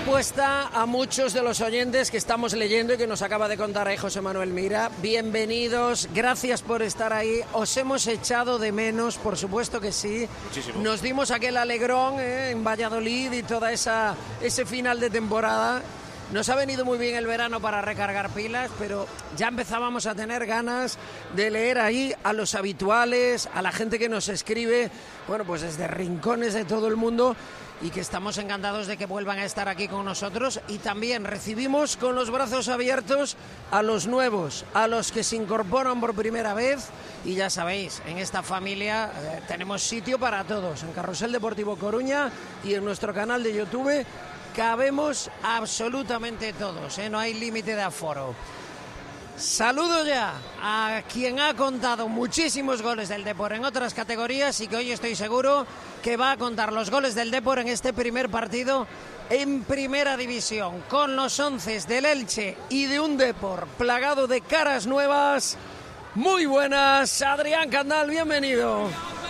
respuesta a muchos de los oyentes que estamos leyendo y que nos acaba de contar ahí José Manuel Mira. Bienvenidos, gracias por estar ahí. Os hemos echado de menos, por supuesto que sí. Muchísimo. Nos dimos aquel alegrón en Valladolid y toda ese final de temporada. Nos ha venido muy bien el verano para recargar pilas, pero ya empezábamos a tener ganas de leer ahí a los habituales, a la gente que nos escribe, bueno, pues desde rincones de todo el mundo, y que estamos encantados de que vuelvan a estar aquí con nosotros. Y también recibimos con los brazos abiertos a los nuevos, a los que se incorporan por primera vez. Y ya sabéis, en esta familia tenemos sitio para todos. En Carrusel Deportivo Coruña y en nuestro canal de YouTube cabemos absolutamente todos, no hay límite de aforo. Saludo ya a quien ha contado muchísimos goles del Depor en otras categorías y que hoy estoy seguro que va a contar los goles del Depor en este primer partido en Primera División, con los 11 del Elche y de un Depor plagado de caras nuevas. Muy buenas, Adrián Candal, bienvenido.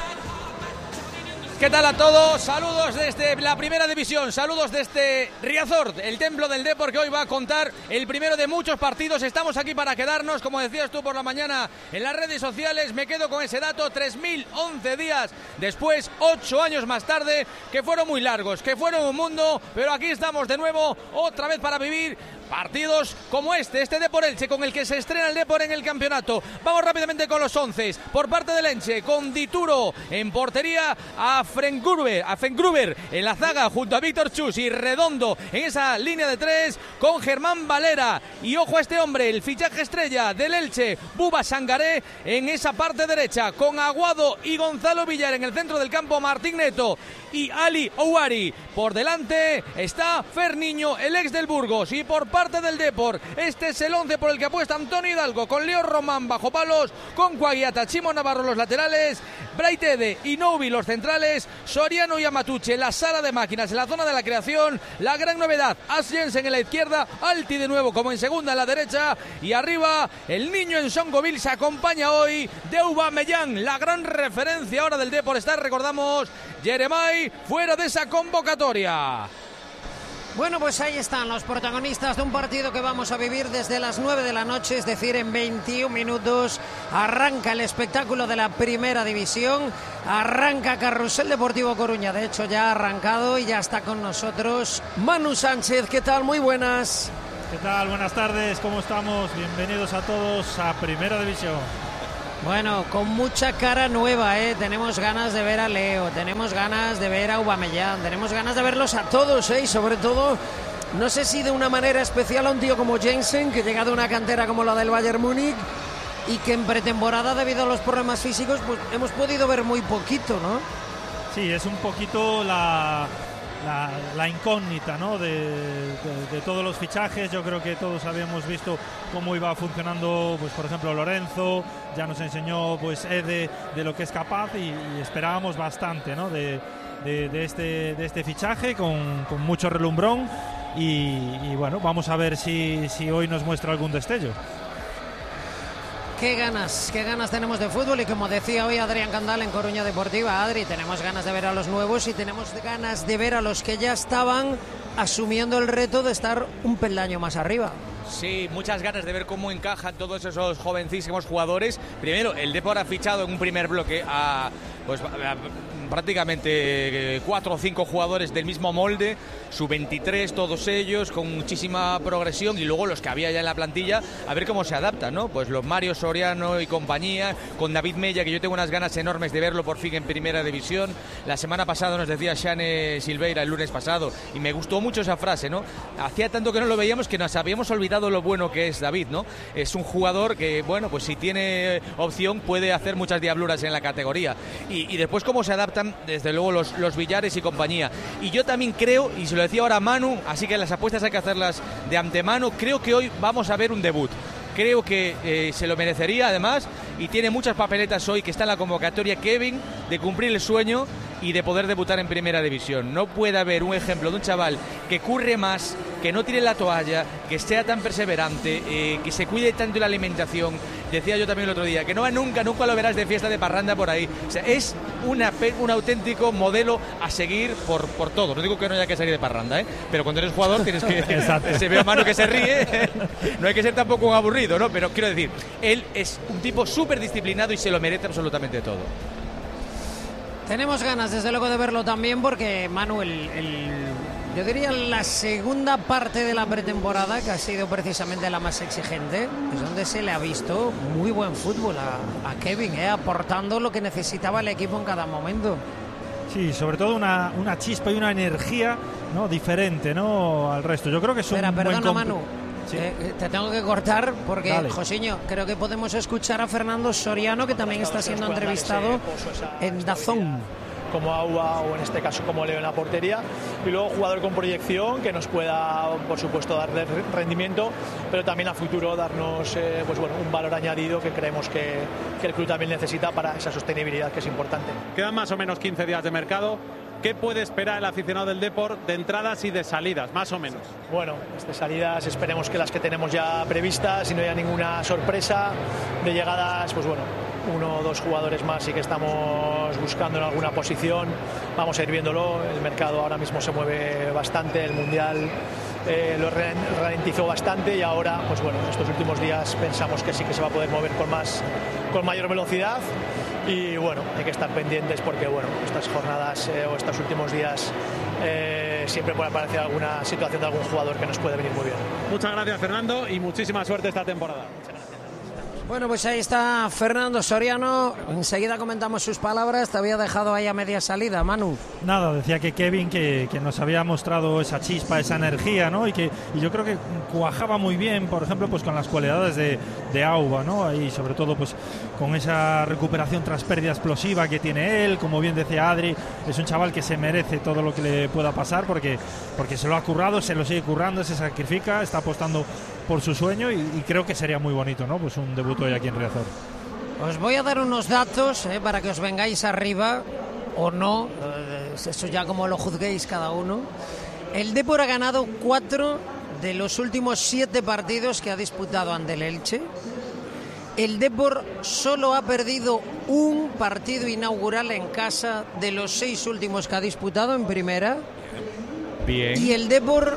¿Qué tal a todos? Saludos desde la Primera División, saludos desde Riazor, el templo del Depor, que hoy va a contar el primero de muchos partidos. Estamos aquí para quedarnos, como decías tú por la mañana en las redes sociales. Me quedo con ese dato, 3.011 días después, 8 años más tarde, que fueron muy largos, que fueron un mundo, pero aquí estamos de nuevo, otra vez para vivir partidos como este Depor Elche, con el que se estrena el Depor en el campeonato. Vamos rápidamente con los 11. Por parte del Elche, con Dituro en portería, a Fengruber en la zaga junto a Víctor Chus, y Redondo en esa línea de 3 con Germán Valera. Y ojo a este hombre, el fichaje estrella del Elche, Buba Sangaré en esa parte derecha, con Aguado y Gonzalo Villar en el centro del campo, Martín Neto y Ali Ouari. Por delante está Ferniño, el ex del Burgos. Y por parte del Depor, este es el 11 por el que apuesta Antonio Hidalgo, con Leo Román bajo palos, con Cuaguiata, Chimo Navarro los laterales, Braitede y Noubi los centrales, Soriano y Amatuche la sala de máquinas en la zona de la creación. La gran novedad, As Jensen en la izquierda, Alti de nuevo como en segunda en la derecha, y arriba el niño en Songoville se acompaña hoy de Aubameyang. La gran referencia ahora del Depor está, recordamos, Jeremai fuera de esa convocatoria. Bueno, pues ahí están los protagonistas de un partido que vamos a vivir desde las 9 de la noche, es decir, en 21 minutos arranca el espectáculo de la Primera División, arranca Carrusel Deportivo Coruña, de hecho ya ha arrancado y ya está con nosotros Manu Sánchez. ¿Qué tal? Muy buenas. ¿Qué tal? Buenas tardes, ¿cómo estamos? Bienvenidos a todos a Primera División. Bueno, con mucha cara nueva, tenemos ganas de ver a Leo, tenemos ganas de ver a Aubameyang, tenemos ganas de verlos a todos, y sobre todo, no sé si de una manera especial a un tío como Jensen, que llega de una cantera como la del Bayern Múnich y que en pretemporada, debido a los problemas físicos, pues hemos podido ver muy poquito, ¿no? Sí, es un poquito la incógnita, ¿no? de todos los fichajes. Yo creo que todos habíamos visto cómo iba funcionando, pues por ejemplo Lorenzo, ya nos enseñó pues Ede de lo que es capaz, y esperábamos bastante, ¿no? de este fichaje con mucho relumbrón, y bueno, vamos a ver si hoy nos muestra algún destello. Qué ganas tenemos de fútbol, y como decía hoy Adrián Candal en Coruña Deportiva, Adri, tenemos ganas de ver a los nuevos y tenemos ganas de ver a los que ya estaban asumiendo el reto de estar un peldaño más arriba. Sí, muchas ganas de ver cómo encajan todos esos jovencísimos jugadores. Primero, el Depor ha fichado en un primer bloque a prácticamente 4 o 5 jugadores del mismo molde, sub-23, todos ellos con muchísima progresión, y luego los que había ya en la plantilla, a ver cómo se adaptan, ¿no? Pues los Mario Soriano y compañía, con David Mella, que yo tengo unas ganas enormes de verlo por fin en Primera División. La semana pasada nos decía Xane Silveira, el lunes pasado, y me gustó mucho esa frase, ¿no? Hacía tanto que no lo veíamos que nos habíamos olvidado lo bueno que es David, ¿no? Es un jugador que, bueno, pues si tiene opción puede hacer muchas diabluras en la categoría, y después cómo se adaptan desde luego los Villares y compañía. Y yo también creo, y se lo decía ahora Manu, así que las apuestas hay que hacerlas de antemano, creo que hoy vamos a ver un debut. Creo que se lo merecería además, y tiene muchas papeletas hoy, que está en la convocatoria Kevin, de cumplir el sueño, y de poder debutar en primera división. No puede haber un ejemplo de un chaval que curre más, que no tire la toalla, que sea tan perseverante, que se cuide tanto de la alimentación. Decía yo también el otro día, que no va nunca lo verás de fiesta de parranda por ahí. O sea, es un auténtico modelo a seguir por todo. No digo que no haya que salir de parranda, pero cuando eres jugador tienes que... Se ve a Manu que se ríe, no hay que ser tampoco un aburrido, ¿no? Pero quiero decir, él es un tipo súper disciplinado y se lo merece absolutamente todo. Tenemos ganas, desde luego, de verlo también, porque Manu, yo diría la segunda parte de la pretemporada, que ha sido precisamente la más exigente, es donde se le ha visto muy buen fútbol a Kevin, aportando lo que necesitaba el equipo en cada momento. Sí, sobre todo una chispa y una energía, ¿no?, diferente, ¿no?, al resto. Yo creo que es un perdona, Manu. Sí. Te tengo que cortar porque, Dale. Josiño, creo que podemos escuchar a Fernando Soriano, que también está siendo entrevistado en DAZN. Como Auba o en este caso como Leo en la portería, y luego jugador con proyección que nos pueda, por supuesto, dar rendimiento, pero también a futuro darnos un valor añadido que creemos que el club también necesita para esa sostenibilidad, que es importante. Quedan más o menos 15 días de mercado. ¿Qué puede esperar el aficionado del Depor de entradas y de salidas, más o menos? Bueno, de salidas esperemos que las que tenemos ya previstas, y no haya ninguna sorpresa. De llegadas, pues bueno, 1 o 2 jugadores más y que estamos buscando en alguna posición. Vamos a ir viéndolo. El mercado ahora mismo se mueve bastante. El Mundial lo ralentizó bastante, y ahora, pues bueno, estos últimos días pensamos que sí que se va a poder mover con mayor velocidad. Y bueno, hay que estar pendientes porque bueno, estas jornadas o estos últimos días siempre puede aparecer alguna situación de algún jugador que nos puede venir muy bien. Muchas gracias, Fernando, y muchísima suerte esta temporada. Bueno, pues ahí está Fernando Soriano. Enseguida comentamos sus palabras. Te había dejado ahí a media salida, Manu. Nada, decía que Kevin que nos había mostrado esa chispa, esa energía, ¿no? Y yo creo que cuajaba muy bien, por ejemplo, pues con las cualidades de Auba, ¿no? Y sobre todo pues con esa recuperación tras pérdida explosiva que tiene él. Como bien decía Adri, es un chaval que se merece todo lo que le pueda pasar porque se lo ha currado, se lo sigue currando, se sacrifica, está apostando por su sueño, y creo que sería muy bonito, ¿no? Pues un debut hoy aquí en Riazor. Os voy a dar unos datos para que os vengáis arriba o no, eso ya como lo juzguéis cada uno. El Depor ha ganado 4 de los últimos 7 partidos que ha disputado ante el Elche. El Depor solo ha perdido un partido inaugural en casa de los 6 últimos que ha disputado en primera. Bien. Y el Depor,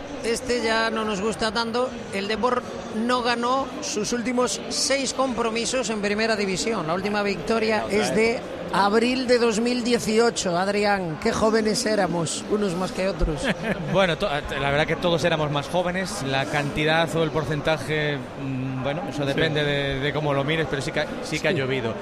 ya no nos gusta tanto, el Depor no ganó sus últimos 6 compromisos en primera división. La última victoria es de abril de 2018. Adrián, qué jóvenes éramos, unos más que otros. Bueno, la verdad que todos éramos más jóvenes. La cantidad o el porcentaje, bueno, eso depende de cómo lo mires, pero sí que ha llovido.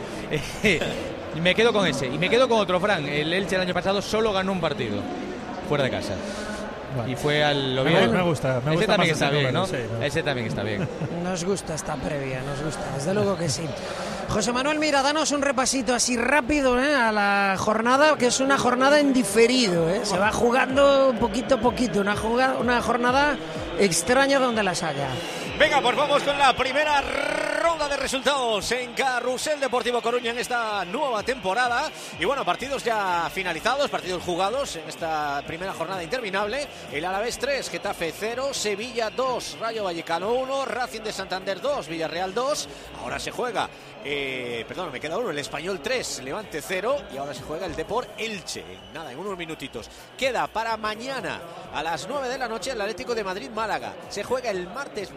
Me quedo con ese, y me quedo con otro, Fran. El Elche el año pasado solo ganó un partido fuera de casa. Bueno, y fue al Oviedo. Me gusta ese también está bien, ¿no? Sí, ¿no? Ese también está bien. Nos gusta esta previa, nos gusta, desde luego que sí. José Manuel, mira, danos un repasito así rápido a la jornada, que es una jornada en diferido, se va jugando poquito a poquito, una jornada extraña donde las haya. Venga, pues vamos con la primera ronda de resultados en Carrusel Deportivo Coruña en esta nueva temporada. Y bueno, partidos ya finalizados, partidos jugados en esta primera jornada interminable. El Alavés 3, Getafe 0, Sevilla 2, Rayo Vallecano 1, Racing de Santander 2, Villarreal 2. Ahora se juega, me queda uno, el Español 3, Levante 0, y ahora se juega el Depor Elche. Nada, en unos minutitos. Queda para mañana a las 9 de la noche el Atlético de Madrid-Málaga. Se juega el martes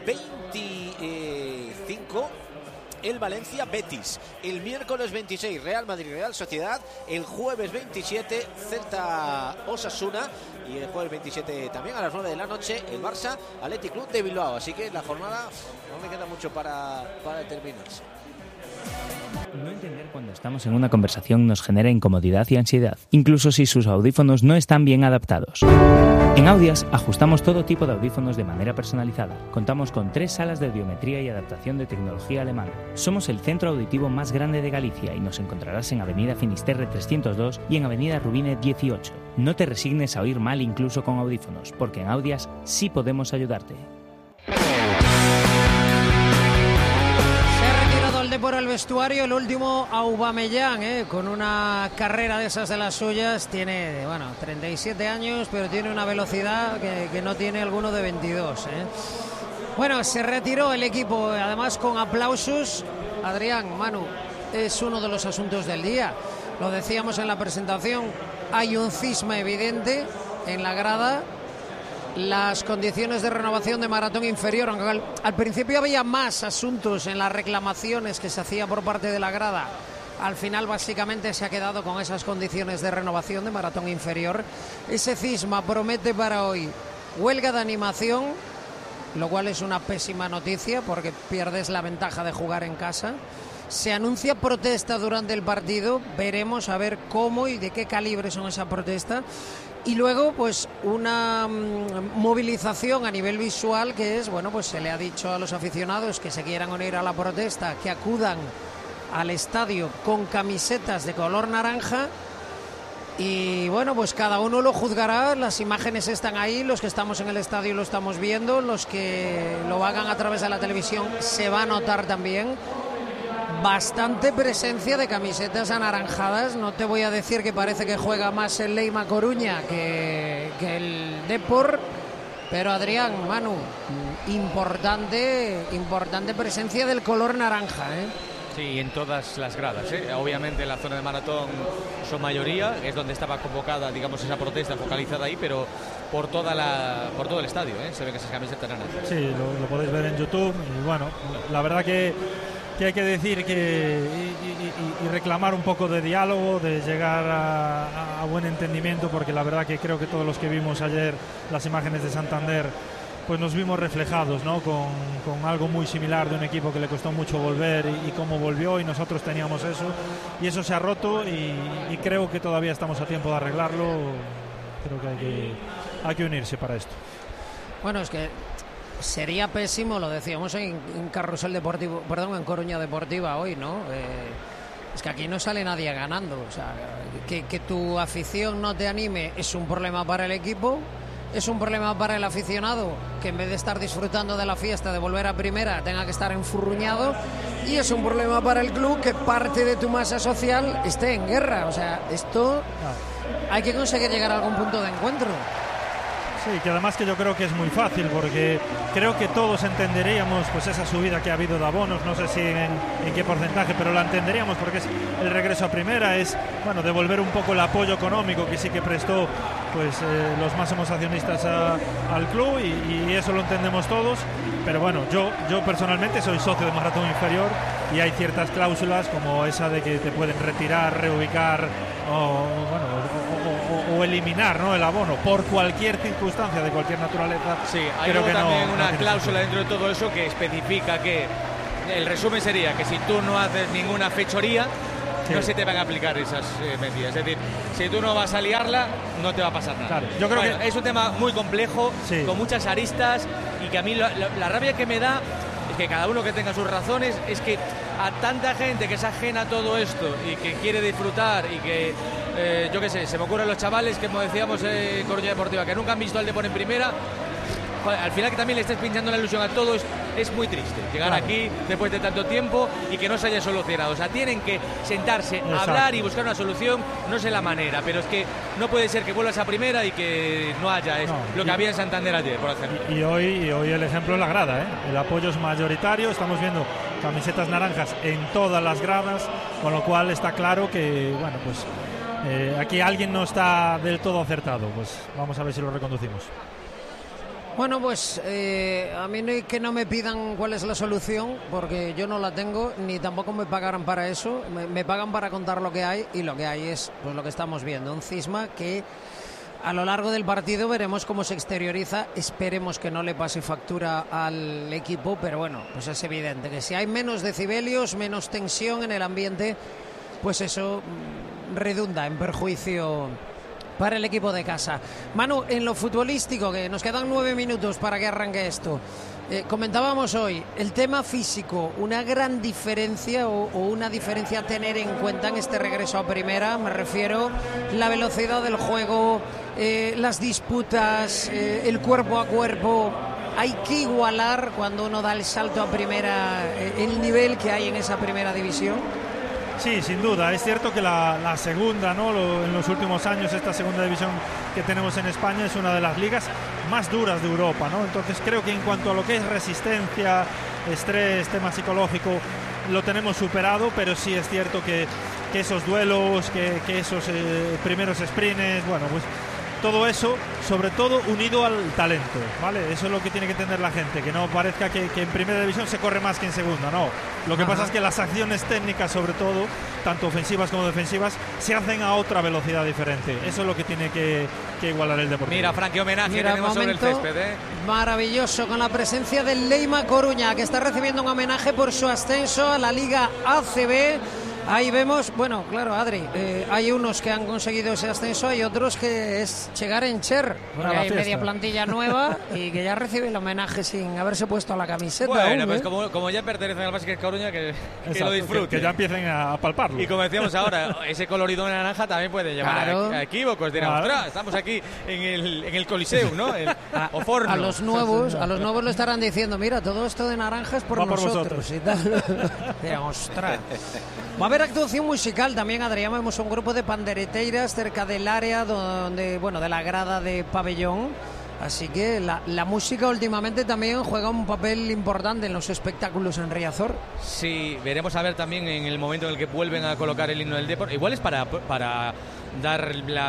25 el Valencia Betis, el miércoles 26 Real Madrid Real Sociedad, el jueves 27 Celta Osasuna, y el jueves 27 también a las 9 de la noche el Barça Athletic Club de Bilbao. Así que la jornada no me queda mucho para terminarse. No entender cuando estamos en una conversación nos genera incomodidad y ansiedad, incluso si sus audífonos no están bien adaptados. En Audias ajustamos todo tipo de audífonos de manera personalizada. Contamos con 3 salas de audiometría y adaptación de tecnología alemana. Somos el centro auditivo más grande de Galicia y nos encontrarás en Avenida Finisterre 302 y en Avenida Rubine 18. No te resignes a oír mal incluso con audífonos, porque en Audias sí podemos ayudarte. Depor al vestuario el último Aubameyang, con una carrera de esas de las suyas. Tiene, 37 años, pero tiene una velocidad que no tiene alguno de 22. Bueno, se retiró el equipo, además con aplausos. Adrián, Manu, es uno de los asuntos del día. Lo decíamos en la presentación, hay un cisma evidente en la grada. Las condiciones de renovación de Maratón Inferior, aunque al principio había más asuntos en las reclamaciones que se hacía por parte de la grada, al final básicamente se ha quedado con esas condiciones de renovación de Maratón Inferior. Ese cisma promete para hoy huelga de animación, lo cual es una pésima noticia porque pierdes la ventaja de jugar en casa. Se anuncia protesta durante el partido, veremos a ver cómo y de qué calibre son esa protesta. Y luego, pues, una movilización a nivel visual que es, pues se le ha dicho a los aficionados que se quieran unir a la protesta, que acudan al estadio con camisetas de color naranja. Y pues cada uno lo juzgará, las imágenes están ahí, los que estamos en el estadio lo estamos viendo, los que lo hagan a través de la televisión se va a notar también. Bastante presencia de camisetas anaranjadas. No te voy a decir que parece que juega más el Leima Coruña que el Depor, pero Adrián, Manu, importante presencia del color naranja, Sí, en todas las gradas, Obviamente en la zona de maratón son mayoría, es donde estaba convocada, digamos, esa protesta focalizada ahí, pero por todo el estadio, se ven esas camisetas naranjas. Sí, lo podéis ver en YouTube y la verdad que hay que decir que y reclamar un poco de diálogo, de llegar a buen entendimiento, porque la verdad que creo que todos los que vimos ayer las imágenes de Santander, pues nos vimos reflejados, con algo muy similar de un equipo que le costó mucho volver y cómo volvió, y nosotros teníamos eso, y eso se ha roto y creo que todavía estamos a tiempo de arreglarlo. Creo que hay que unirse para esto. Es que sería pésimo, lo decíamos en Carrusel Deportivo, en Coruña Deportiva hoy, ¿no? Es que aquí no sale nadie ganando. O sea, que tu afición no te anime es un problema para el equipo, es un problema para el aficionado, que en vez de estar disfrutando de la fiesta, de volver a primera, tenga que estar enfurruñado, y es un problema para el club que parte de tu masa social esté en guerra. O sea, esto hay que conseguir llegar a algún punto de encuentro. Sí, que además que yo creo que es muy fácil, porque creo que todos entenderíamos pues esa subida que ha habido de abonos, no sé si en qué porcentaje, pero la entenderíamos porque es el regreso a primera, es devolver un poco el apoyo económico que sí que prestó pues los máximos accionistas al club, y eso lo entendemos todos. Pero yo personalmente soy socio de Maratón Inferior y hay ciertas cláusulas como esa de que te pueden retirar, reubicar o eliminar, ¿no?, el abono por cualquier circunstancia de cualquier naturaleza. Sí, hay también una cláusula dentro de todo eso que especifica que el resumen sería que si tú no haces ninguna fechoría, no se te van a aplicar esas medidas. Es decir, si tú no vas a liarla, no te va a pasar nada. Claro, yo creo que es un tema muy complejo, con muchas aristas, y que a mí la rabia que me da es que cada uno que tenga sus razones, es que a tanta gente que es ajena a todo esto y que quiere disfrutar y que, yo qué sé, se me ocurren los chavales que, como decíamos, Coruña Deportiva, que nunca han visto al Depor en primera, al final que también le estés pinchando la ilusión a todos, es muy triste llegar aquí después de tanto tiempo y que no se haya solucionado. O sea, tienen que sentarse, hablar y buscar una solución. No sé la manera, pero es que no puede ser que vuelvas a primera y que no haya lo que había en Santander ayer, por ejemplo. Y hoy el ejemplo es la grada, el apoyo es mayoritario, estamos viendo camisetas naranjas en todas las gradas, con lo cual está claro que aquí alguien no está del todo acertado. Pues vamos a ver si lo reconducimos. A mí que no me pidan cuál es la solución, porque yo no la tengo, ni tampoco me pagarán para eso. Me pagan para contar lo que hay, y lo que hay es lo que estamos viendo, un cisma que a lo largo del partido veremos cómo se exterioriza. Esperemos que no le pase factura al equipo, pero pues es evidente que si hay menos decibelios, menos tensión en el ambiente, pues eso redunda en perjuicio para el equipo de casa. Manu, en lo futbolístico, que nos quedan 9 minutos para que arranque esto, comentábamos hoy el tema físico, una gran diferencia o una diferencia a tener en cuenta en este regreso a primera. Me refiero la velocidad del juego, las disputas, el cuerpo a cuerpo. hay que igualar cuando uno da el salto a primera, el nivel que hay en esa primera división. Sí, sin duda. Es cierto que la segunda, ¿no? En los últimos años, esta segunda división que tenemos en España es una de las ligas más duras de Europa, ¿no? Entonces creo que en cuanto a lo que es resistencia, estrés, tema psicológico, lo tenemos superado, pero sí es cierto que esos duelos, que esos primeros sprints, bueno, pues todo eso, sobre todo unido al talento, ¿vale? Eso es lo que tiene que entender la gente, que no parezca que en primera división se corre más que en segunda, no. Lo que pasa es que las acciones técnicas, sobre todo, tanto ofensivas como defensivas, se hacen a otra velocidad diferente. Eso es lo que tiene que igualar el Deportivo. Mira, Frank, qué homenaje tenemos sobre el césped, ¿eh? Maravilloso, con la presencia del Leima Coruña, que está recibiendo un homenaje por su ascenso a la Liga ACB. Ahí vemos, bueno, claro, Adri, hay unos que han conseguido ese ascenso, hay otros que es llegar en Cher, porque hay media plantilla nueva y que ya recibe el homenaje sin haberse puesto la camiseta. Bueno, aún, pues como ya pertenecen al Básquet Coruña, que lo disfruten. Que ya empiecen a palparlo. Y como decíamos ahora, ese colorido de naranja también puede llevar a equívocos. Dirán, ostras, estamos aquí en el Coliseum, ¿no? Oporno. A los nuevos le estarán diciendo, mira, todo esto de naranja es por nosotros y tal. Dirán, ostras. Va a haber actuación musical también, Adrián. Vemos un grupo de pandereteiras cerca del área donde, bueno, de la grada de pabellón. Así que la música últimamente también juega un papel importante en los espectáculos en Riazor. Sí, veremos a ver también en el momento en el que vuelven a colocar el himno del Depor. Igual es para dar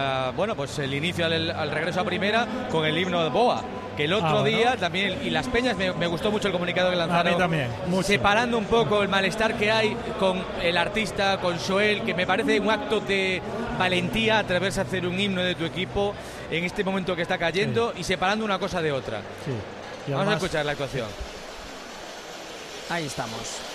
el inicio al regreso a primera con el himno de Boa. Que el otro día también, y Las Peñas, me gustó mucho el comunicado que lanzaron. A mí también, mucho. Separando un poco el malestar que hay con el artista, con Joel, que me parece un acto de valentía atreverse a hacer un himno de tu equipo en este momento que está cayendo, y separando una cosa de otra. Sí. Vamos a escuchar la actuación. Ahí estamos.